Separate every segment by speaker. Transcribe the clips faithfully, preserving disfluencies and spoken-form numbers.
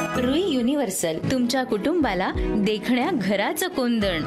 Speaker 1: Rui universal, तुमच्या कुटुंबाला देखण्या घराचं कोंदण.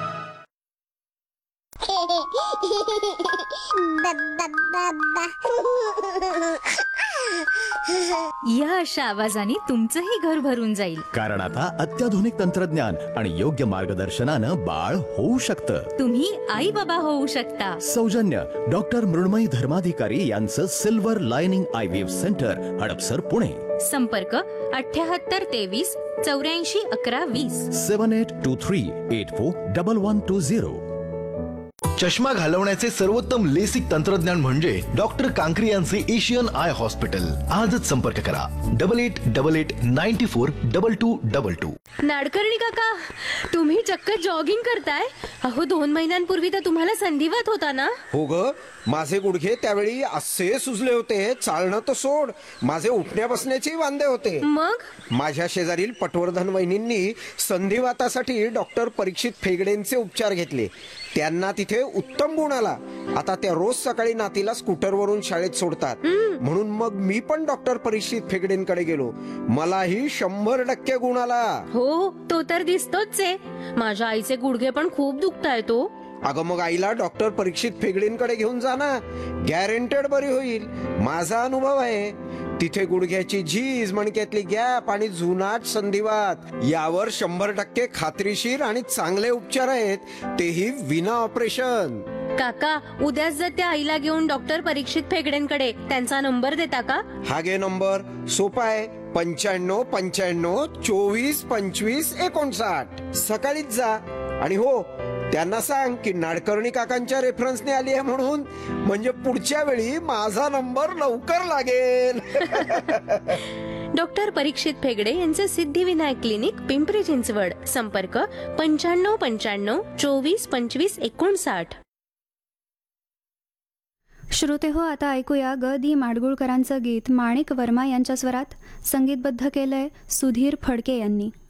Speaker 1: या अशा आवाजाने तुमचंही घर भरून जाईल.
Speaker 2: कारण आता अत्याधुनिक तंत्रज्ञान आणि योग्य मार्गदर्शनानं बाळ होऊ शकतं.
Speaker 1: तुम्ही आई बाबा होऊ शकता.
Speaker 2: सौजन्य डॉक्टर मृण्मयी धर्माधिकारी यांचं silver lining I V F centre, Hadapsar, Pune.
Speaker 1: संपर्क अठ्याहत्तर तेवीस चौऱ्याऐंशी अकरा वीस.
Speaker 2: सेवन eight to three eight four double one two zero.
Speaker 3: चष्मा घालवण्याचे सर्वोत्तम लेसिक तंत्रज्ञान म्हणजे डॉक्टर कांकरी यांचे एशियन आय हॉस्पिटल. आजच संपर्क करा double eight double eight ninety four double two double two.
Speaker 4: Nadkarni काका, तुम्ही चक्क जॉगिंग करताय? अहो, दोन महिन्यांपूर्वी तर तुम्हाला संधिवात होता ना?
Speaker 5: हो ग, माझे गुडघे त्यावेळी असे सुजले होते, चालणं तर सोड, माझे उठण्या बसण्याचे वांदे होते.
Speaker 4: मग
Speaker 5: माझ्या शेजारील पटवर्धन वहिनींनी संधिवातासाठी डॉक्टर परीक्षित फेगडेंचे उपचार घेतले. त्यांना तिथे उत्तम गुण आला. आता त्या रोज सकाळी नातीला स्कूटरवरून शाळेत सोडतात. म्हणून मग मी पण डॉक्टर परीक्षित फेगडेंकडे गेलो. मलाही शंभर टक्के गुण आला.
Speaker 4: हो, तो तर दिसतोच आहे. माझ्या आईचे गुडघे पण खूप दुखतायत हो.
Speaker 5: अगं, मग आईला डॉक्टर परीक्षित फेगडेंकडे घेऊन जा ना, गॅरंटेड बरी होईल. माझा अनुभव आहे. तिथे गुडघ्याची झीज, मणक्यातली गॅप आणि जुनाट संधिवात यावर शंभर टक्के खात्रीशीर आणि चांगले उपचार आहेत, तेही विना ऑपरेशन.
Speaker 4: काका, उद्याच जर त्या आईला घेऊन डॉक्टर परीक्षित फेगडेंकडे, त्यांचा नंबर देता का?
Speaker 5: हा घे नंबर, सोपा आहे. पंच्याण्णव पंच्याण्णव चोवीस पंचवीस एकोणसाठ. सकाळीच जा. आणि हो, त्यांना सांग की नाडकर्णी काकांच्या रेफरन्सने आली आहे म्हणून, म्हणजे पुढच्या वेळी माझा नंबर लवकर लागेल.
Speaker 4: डॉक्टर परीक्षित फेगडे यांचे सिद्धिविनायक क्लिनिक, पिंपरी चिंचवड. संपर्क पंच्याण्णव पंच्याण्णव चोवीस पंचवीस एकोणसाठ.
Speaker 6: श्रोते हो, आता ऐकूया ग दी माडगुळकरांचं गीत माणिक वर्मा यांच्या स्वरात. संगीतबद्ध केलंय सुधीर फडके यांनी.